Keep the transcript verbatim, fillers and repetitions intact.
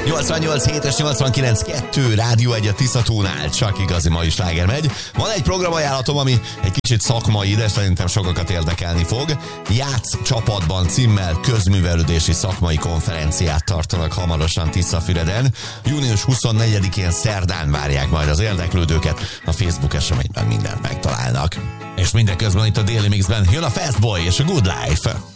nyolcvannyolc hét és nyolcvankilenc kettő Rádió egy a Tiszatónál, csak igazi mai sláger megy. Van egy programajánlatom, ami egy kicsit szakmai, de szerintem sokakat érdekelni fog. Játsz csapatban címmel közművelődési szakmai konferenciát tartanak hamarosan Tiszafüreden. június huszonnegyedikén szerdán várják majd az érdeklődőket. A Facebook eseményben mindent megtalálnak. És mindeközben itt a Daily Mixben jön a Fast Boy és a Good Life.